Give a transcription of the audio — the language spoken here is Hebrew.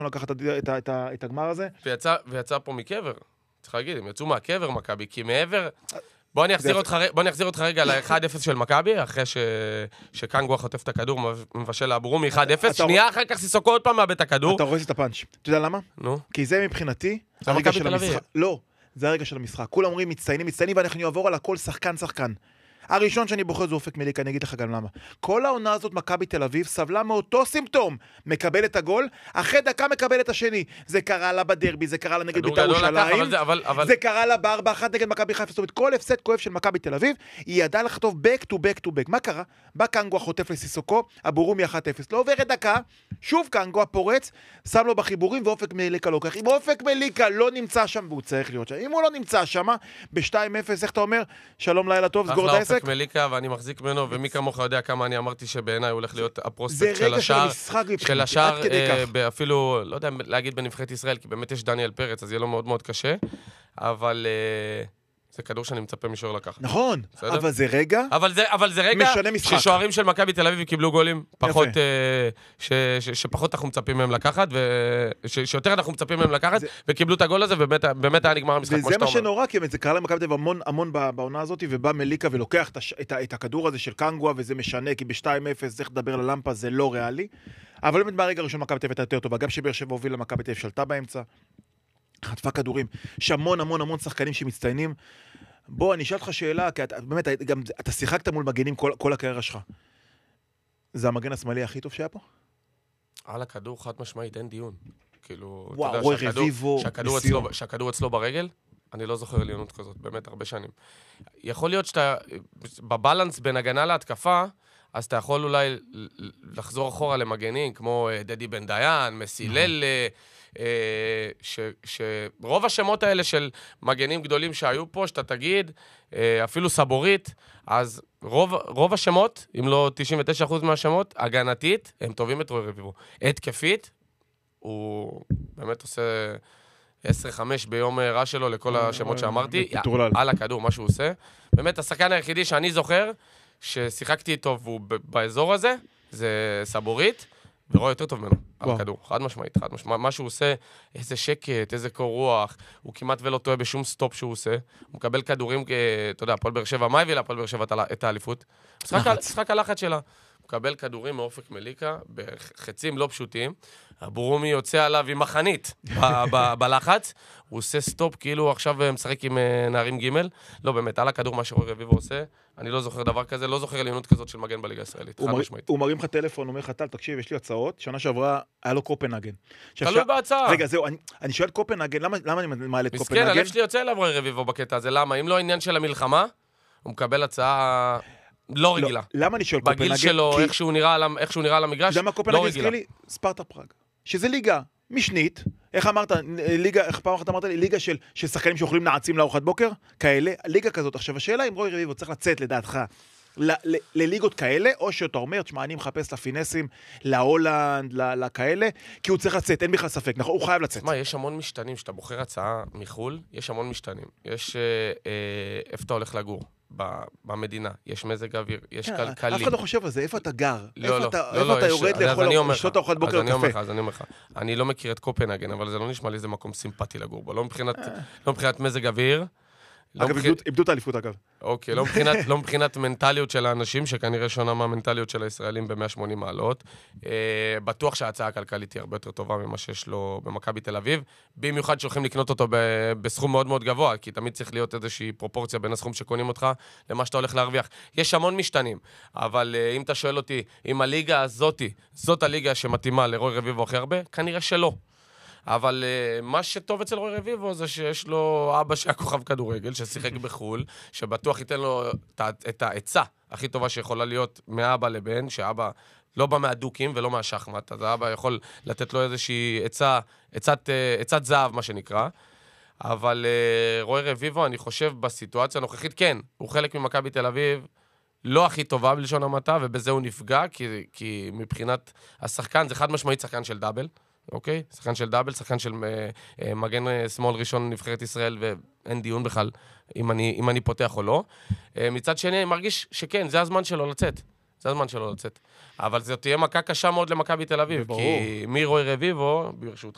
לקחת את הגמר הזה. ויצא פה מקבר. צריך להגיד, הם יצאו מהקבר מכבי, כי מעבר... בוא אני אחזיר אותך רגע ל-1-0 של מכבי, אחרי שקנגו חוטף את הכדור, מבשל לאברומי 1-0, שנייה אחר כך סיסוקו עוד פעם מאבד את הכדור. אתה רואה את הפאנץ'. אתה יודע למה? נו. כי זה מבחינתי, זה מכבי תל אביב. לא, זה הרגע של המשחק. כולם אומרים מצטיינים, ואנחנו נעבור על הכל שחקן. הראשון שאני בוחר זה אופק מליקה, אני אגיד לך גם למה. כל העונה הזאת מכבי תל אביב סבלה מאותו סימפטום. מקבל את הגול, אחרי דקה מקבל את השני. זה קרה לה בדרבי, זה קרה לה נגד בית"ר ירושלים, זה קרה לה ב4-1 נגד מכבי חיפה. זאת אומרת, כל הפסד כואב של מכבי תל אביב, היא ידעה לכתוב back to back. מה קרה? בא קנגו החוטף לסיסוקו, אברומי 1-0. לא עוברת דקה, שוב קנגו הפורץ, שם לו בחיבורים ואופק מליקה לוקח. אם אופק מליקה לא נמצא שם, והוא צריך להיות שם. אם הוא לא נמצא שם, ב-2-0, איך אתה אומר? שלום, לילה טוב, סגור את העסק. מליקה, ואני מחזיק ממנו, ומי כמוך יודע כמה אני אמרתי שבעיניי הוא הולך להיות הפרוספקט של השאר, אפילו, לא יודע להגיד בנבחרת ישראל, כי באמת יש דניאל פרץ, אז יהיה לו מאוד מאוד קשה, אבל זה כדור שאני מצפה משוער לקחת. נכון, אבל זה רגע ששוערים של מכבי תל אביב קיבלו גולים פחות, שפחות אנחנו מצפים מהם לקחת, שיותר אנחנו מצפים מהם לקחת, וקיבלו את הגול הזה, ובאמת היה נגמר המשחק, כמו שאתה אומר. וזה מה שנורא, כי זה קרה למכבי תל אביב המון בעונה הזאת, ובא מליקה ולוקח את הכדור הזה של קנגו, וזה משנה, כי ב-2-0 צריך לדבר ללמפה, זה לא ריאלי. אבל באמת מהרגע הראשון מכבי תל אביב הייתה יותר טובה, גם שבאר שבע הובילה מכבי תל אביב שלטה באמצע. חטפה כדורים, יש המון שחקנים שמצטיינים. בוא, אני אשאל אותך שאלה, כי באמת, אתה שיחקת מול מגנים כל הקריירה שלך. זה המגן השמאלי הכי טוב שהיה פה? על הכדור חד משמעית, אין דיון. כאילו, וואו, רוי רביבו, שהכדור אצלו ברגל, אני לא זוכר עליונות כזאת, באמת הרבה שנים. יכול להיות שאתה, בבלנס בין הגנה להתקפה, אז אתה יכול אולי לחזור אחורה למגנים, כמו דדי בן דיין, מסילל, שרוב השמות האלה של מגנים גדולים שהיו פה, שאתה תגיד, אפילו סבורית, אז רוב השמות, אם לא 99% מהשמות, הגנתית, הם טובים את רוי רביבו. התקפית, הוא באמת עושה 10-5 ביום רע שלו לכל השמות שאמרתי, על הכדור, מה שהוא עושה. באמת, השחקן היחידי שאני זוכר, ששיחקתי איתו והוא באזור הזה, זה סבורית, ורואה יותר טוב ממנו, על הכדור, חד משמעית. מה שהוא עושה, איזה שקט, איזה קור רוח, הוא כמעט ולא טועה בשום סטופ שהוא עושה, הוא מקבל כדורים, אתה יודע, הפועל באר שבע, מה הביא להפועל באר שבע את האליפות? משחק הלחץ שלה. הוא מקבל כדורים מאופק מליקה, בחצים לא פשוטים, אברומי יוצא עליו עם מחנית בלחץ, הוא עושה סטופ, כאילו עכשיו משחק עם נערים ג' לא באמת, על הכדור מה שרוי רביבו עושה, אני לא זוכר דבר כזה, לא זוכר עליונות כזאת של מגן בליגה הישראלית, חד משמעית. הוא מרים לך טלפון, אומר לך, טל, תקשיב, יש לי הצעות, שנה שעברה היה לו קופנהגן. תלוי בהצעה. רגע, זהו, אני שואל קופנהגן, למה אני מעלה את קופנהגן? מסכן, הלב שלי יוצא אליו רוי רביבו בקטע הזה, למה? אם לא העניין של המלחמה, הוא מקבל הצעה לא רגילה. למה אני שואל קופנהגן? בגיל שלו, איך שהוא נראה על המגרש, לא רגילה. ספרטה פראג, שזה ליגה משנית, איך אמרת, איך פעם אחת אמרת לי, ליגה של שחקנים שאוכלים נעצים לארוחת בוקר, כאלה, ליגה כזאת. עכשיו, השאלה אם רוי רביבו צריך לצאת לדעתך לליגות כאלה, או שאתה אומר, תשמע, אני מחפש לפינסים, להולנד, לכאלה, כי הוא צריך לצאת, אין בכלל ספק, נכון? הוא חייב לצאת. תשמע, יש המון משתנים, שאתה בוחר הצעה מחול, יש המון משתנים. יש איפה אתה הולך לגור. במדינה, יש מזג אוויר, יש כלכלי. אף אחד לא חושב על זה, איפה אתה גר? איפה אתה יורד לאכול, לשתות ארוחת בוקר קפה? אז אני אומר לך, אני לא מכיר את קופנהגן, אבל זה לא נשמע לי איזה מקום סימפטי לגור בו, לא מבחינת מזג אוויר. אגב, איבדו את האליפות, אגב. אוקיי, לא מבחינת מנטליות של האנשים, שכנראה שונה מהמנטליות של הישראלים ב-180 מעלות. בטוח שההצעה הכלכלית היא הרבה יותר טובה ממה שיש לו במכבי תל אביב, במיוחד שהולכים לקנות אותו בסכום מאוד מאוד גבוה, כי תמיד צריך להיות איזושהי פרופורציה בין הסכום שקונים אותך למה שאתה הולך להרוויח. יש המון משתנים, אבל אם אתה שואל אותי, אם הליגה הזאת, זאת הליגה שמתאימה לרוי רביבו הכי הרבה, כנראה שלא. אבל מה שטוב אצל רוי רביבו זה שיש לו אבא שהיה כוכב כדורגל, ששיחק בחול, שבטוח ייתן לו את העצה הכי טובה שיכולה להיות מאבא לבן, שאבא לא בא מהדוקים ולא מהשחמט, אז האבא יכול לתת לו איזושהי עצת זהב, מה שנקרא. אבל רוי רביבו, אני חושב בסיטואציה הנוכחית, כן, הוא חלק ממכבי תל אביב, לא הכי טובה בלשון המעטה, ובזה הוא נפגע, כי מבחינת השחקן, זה חד משמעית שחקן של דאבל, אוקיי? שחקן של דאבל, שחקן של מגן שמאל ראשון נבחרת ישראל, ואין דיון בכלל אם אני פותח או לא. מצד שני, אני מרגיש שכן, זה הזמן שלו לצאת. זה הזמן שלו לצאת. אבל זה תהיה מכה קשה מאוד למכבי תל אביב, כי מרוי רביבו, ברשותך,